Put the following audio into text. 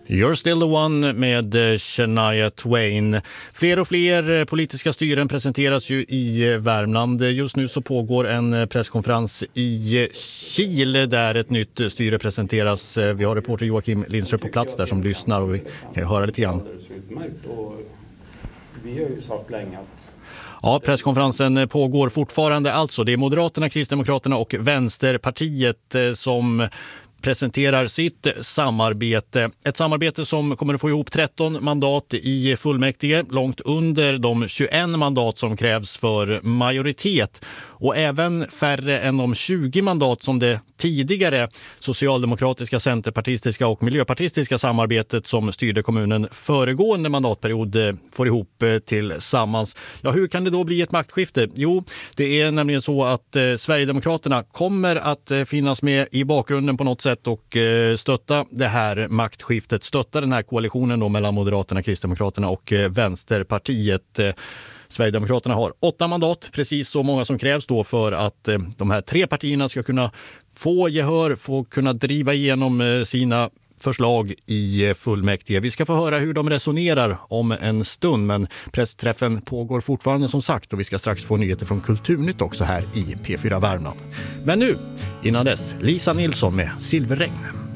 You're still the one med Shania Twain. Fler och fler politiska styren presenteras ju i Värmland. Just nu så pågår en presskonferens i Chile där ett nytt styre presenteras. Vi har reporter Joakim Lindström på plats där som lyssnar och vi kan höra lite grann. Vi har ju sagt länge att... Ja, presskonferensen pågår fortfarande alltså. Det är Moderaterna, Kristdemokraterna och Vänsterpartiet som presenterar sitt samarbete. Ett samarbete som kommer att få ihop 13 mandat i fullmäktige, långt under de 21 mandat som krävs för majoritet. Och även färre än de 20 mandat som det tidigare socialdemokratiska, centerpartistiska och miljöpartistiska samarbetet som styrde kommunen föregående mandatperiod får ihop tillsammans. Ja, hur kan det då bli ett maktskifte? Jo, det är nämligen så att Sverigedemokraterna kommer att finnas med i bakgrunden på något sätt och stötta det här maktskiftet, stötta den här koalitionen då mellan Moderaterna, Kristdemokraterna och Vänsterpartiet. Sverigedemokraterna har 8 mandat, precis så många som krävs då för att de här 3 partierna ska kunna få gehör, få kunna driva igenom sina förslag i fullmäktige. Vi ska få höra hur de resonerar om en stund, men pressträffen pågår fortfarande som sagt och vi ska strax få nyheter från Kulturnytt också här i P4 Värmland. Men nu, innan dess, Lisa Nilsson med Silverregn.